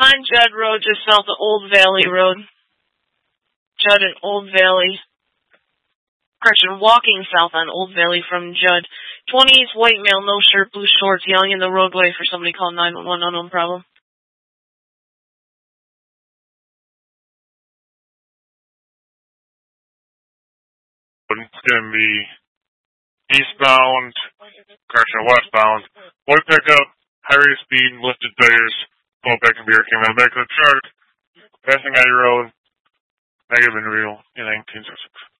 Behind Judd Road, just south of Old Valley Road. Judd and Old Valley. Correction, walking south on Old Valley from Judd. 20s, white male, no shirt, blue shorts, yelling in the roadway for somebody called 911, unknown problem. It's going to be eastbound, correction, westbound. White pickup, high rate of speed, lifted tires, full back and beer came out of the back of the truck, passing out your road, negative and real in 1906.